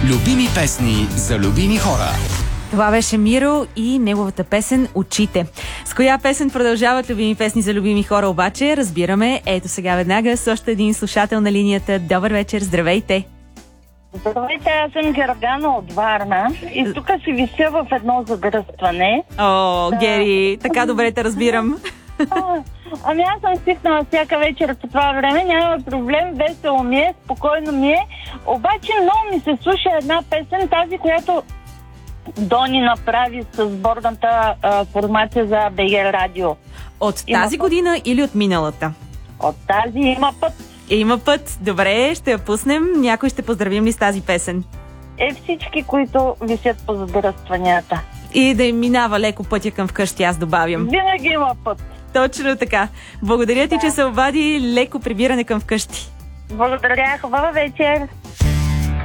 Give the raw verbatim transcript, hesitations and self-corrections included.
Любими песни за любими хора. Това беше Миро и неговата песен «Очите». С коя песен продължават любими песни за любими хора обаче, разбираме ето сега веднага с още един слушател на линията. Добър вечер, здравейте! Здравейте, аз съм Гергана от Варна и тук си вися в едно задръстване. О, да. Гери, така добре те разбирам. А, ами аз съм свикнала всяка вечер по това време, няма проблем, весело ми е, спокойно ми е. Обаче много ми се слуша една песен, тази, която Дони направи с сборната а, формация за БГ Радио. От Има тази път. година или от миналата? От тази има път. Има път. Добре, ще я пуснем. Някой ще поздравим ли с тази песен? Е, всички, които висят по задръстванията. И да им минава леко пътя към вкъщи, аз добавям. Винаги има път. Точно така. Благодаря ти, Да. че се обади. Леко прибиране към вкъщи. Благодаря, хубава вечер.